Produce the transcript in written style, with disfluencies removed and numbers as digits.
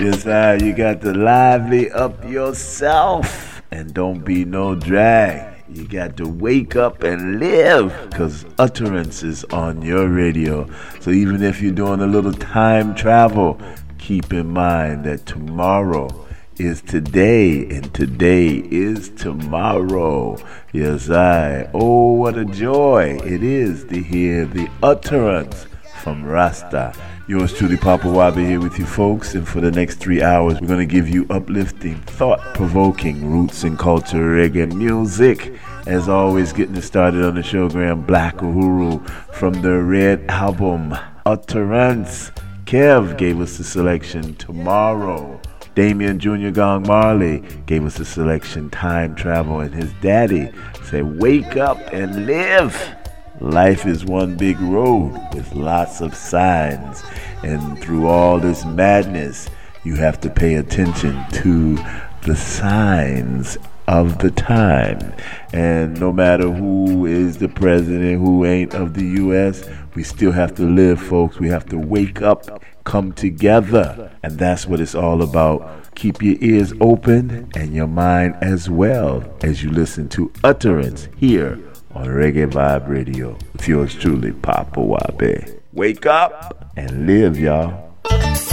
Yes, you got to lively up yourself and don't be no drag. You got to wake up and live because Utterance is on your radio. So even if you're doing a little time travel, keep in mind that tomorrow is today and today is tomorrow. Yes, oh, what a joy it is to hear the Utterance from Rasta. Yours truly, Papa Wabe, here with you folks, and for the next 3 hours we're going to give you uplifting, thought-provoking roots and culture reggae music. As always, getting it started on the showgram Black Uhuru from the Red Album Utterance. Kev gave us the selection Tomorrow. Damien Jr. Gong Marley gave us the selection Time Travel, and his daddy said wake up and live. Life is one big road with lots of signs, and through all this madness, you have to pay attention to the signs of the time. And no matter who is the president, who ain't of the U.S., we still have to live, folks. We have to wake up, come together, and that's what it's all about. Keep your ears open and your mind as well as you listen to Utterance here on Reggae Vibe Radio with yours truly, Papa Wabe. Wake up and live, y'all.